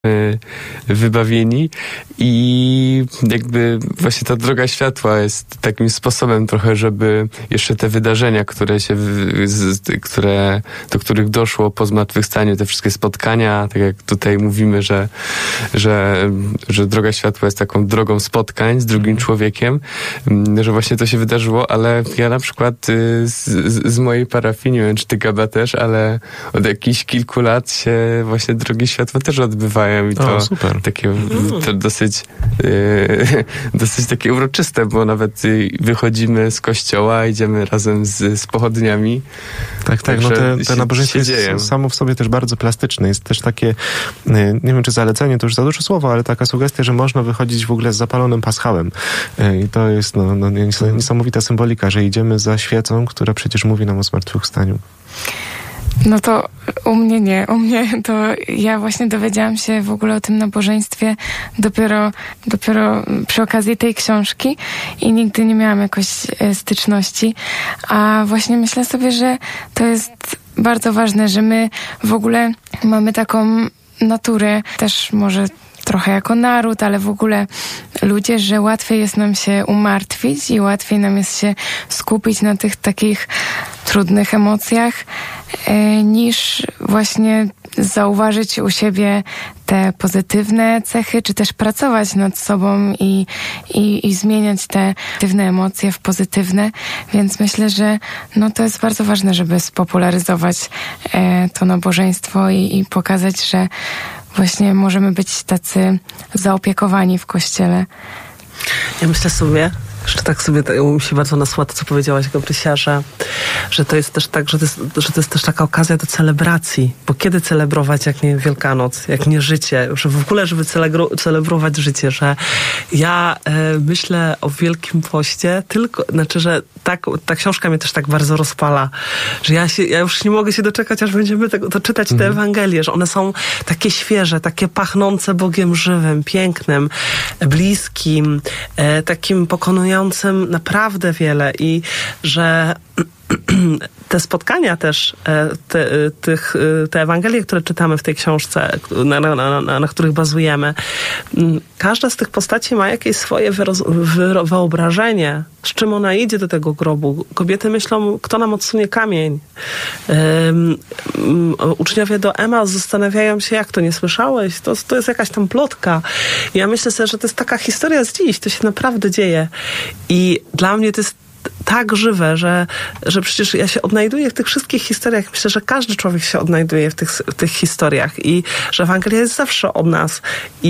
wybawieni i jakby właśnie ta droga światła jest takim sposobem trochę, żeby jeszcze te wydarzenia, do których doszło po zmartwychwstaniu, te wszystkie spotkania, tak jak tutaj mówimy, że droga światła jest taką drogą spotkań z drugim człowiekiem, że właśnie to się wydarzyło, ale ja na przykład z mojej parafii, nie wiem czy ty, Gaba, też, ale od jakichś kilku lat się właśnie drogi światła też odbywają i to super. Takie to dosyć takie uroczyste, bo nawet wychodzimy z kościoła, idziemy razem z pochodniami. Tak, no te nabożeństwo jest samo w sobie też bardzo plastyczne. Jest też takie, nie wiem czy zalecenie to już za duże słowo, ale taka sugestia, że można wychodzić w ogóle z zapalonym paschałem. I to jest niesamowita symbolika, że idziemy za świecą, która przecież mówi nam o zmartwychwstaniu. No to u mnie nie. U mnie to ja właśnie dowiedziałam się w ogóle o tym nabożeństwie dopiero przy okazji tej książki i nigdy nie miałam jakoś styczności. A właśnie myślę sobie, że to jest bardzo ważne, że my w ogóle mamy taką naturę, też może trochę jako naród, ale w ogóle ludzie, że łatwiej jest nam się umartwić i łatwiej nam jest się skupić na tych takich trudnych emocjach, niż właśnie zauważyć u siebie te pozytywne cechy, czy też pracować nad sobą i zmieniać te negatywne emocje w pozytywne. Więc myślę, że to jest bardzo ważne, żeby spopularyzować to nabożeństwo i pokazać, że właśnie możemy być tacy zaopiekowani w Kościele. Ja myślę sobie, że tak sobie mi się bardzo nasuwa to, co powiedziałaś, Gabrysia, że to jest też tak, że to jest też taka okazja do celebracji. Bo kiedy celebrować, jak nie Wielkanoc, jak nie życie? Że w ogóle, żeby celebrować życie, że ja myślę o Wielkim Poście że ta książka mnie też tak bardzo rozpala, że ja już nie mogę się doczekać, aż będziemy czytać te Ewangelie, że one są takie świeże, takie pachnące Bogiem żywym, pięknym, bliskim, takim pokonującym naprawdę wiele i że te spotkania też, te Ewangelie, które czytamy w tej książce, na których bazujemy, każda z tych postaci ma jakieś swoje wyobrażenie, z czym ona idzie do tego grobu. Kobiety myślą, kto nam odsunie kamień. Uczniowie do Emaus zastanawiają się, jak to, nie słyszałeś? To jest jakaś tam plotka. I ja myślę sobie, że to jest taka historia z dziś, to się naprawdę dzieje. I dla mnie to jest tak żywe, że przecież ja się odnajduję w tych wszystkich historiach. Myślę, że każdy człowiek się odnajduje w tych historiach i że Ewangelia jest zawsze od nas.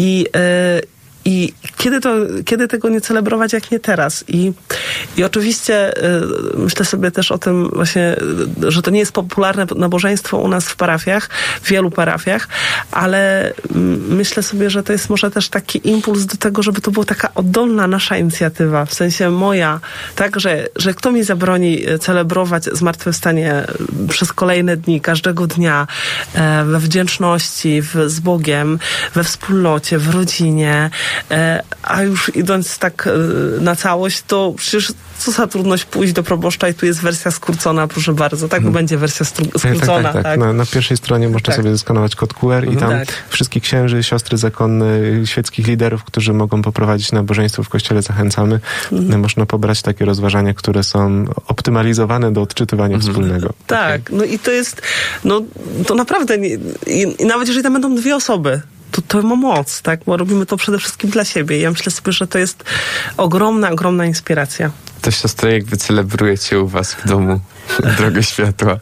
I kiedy tego nie celebrować, jak nie teraz? I oczywiście myślę sobie też o tym właśnie, że to nie jest popularne nabożeństwo u nas w parafiach, w wielu parafiach, ale myślę sobie, że to jest może też taki impuls do tego, żeby to była taka oddolna nasza inicjatywa, w sensie moja, tak, że kto mi zabroni celebrować zmartwychwstanie przez kolejne dni, każdego dnia, we wdzięczności, z Bogiem, we wspólnocie, w rodzinie. A już idąc tak na całość, to przecież co za trudność pójść do proboszcza i tu jest wersja skrócona, proszę bardzo, tak? Bo będzie wersja skrócona. Tak. Na pierwszej stronie można sobie skanować kod QR i tam wszystkich księży, siostry zakonne, świeckich liderów, którzy mogą poprowadzić nabożeństwo w Kościele, zachęcamy. Można pobrać takie rozważania, które są optymalizowane do odczytywania wspólnego. Tak, no i to jest, to naprawdę, i nawet jeżeli tam będą dwie osoby, to ma moc, tak? Bo robimy to przede wszystkim dla siebie. Ja myślę sobie, że to jest ogromna inspiracja. To siostry, jak wy celebrujecie u was w domu drogę światła?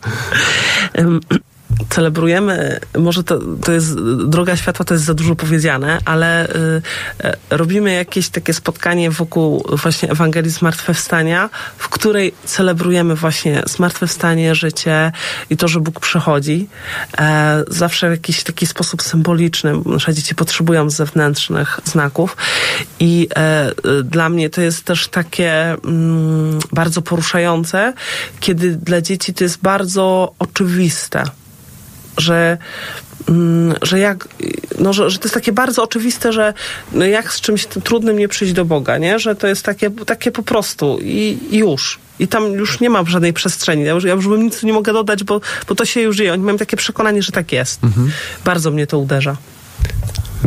Celebrujemy, może to jest, droga światła to jest za dużo powiedziane, ale robimy jakieś takie spotkanie wokół właśnie Ewangelii Zmartwychwstania, w której celebrujemy właśnie zmartwychwstanie, życie i to, że Bóg przychodzi. Zawsze w jakiś taki sposób symboliczny. Nasze dzieci potrzebują zewnętrznych znaków i dla mnie to jest też takie bardzo poruszające, kiedy dla dzieci to jest bardzo oczywiste. Że to jest takie bardzo oczywiste, że jak z czymś trudnym nie przyjść do Boga, nie? Że to jest takie po prostu i już. I tam już nie ma żadnej przestrzeni. Ja już bym nic nie mogę dodać, bo to się już dzieje. Oni mają takie przekonanie, że tak jest. Bardzo mnie to uderza.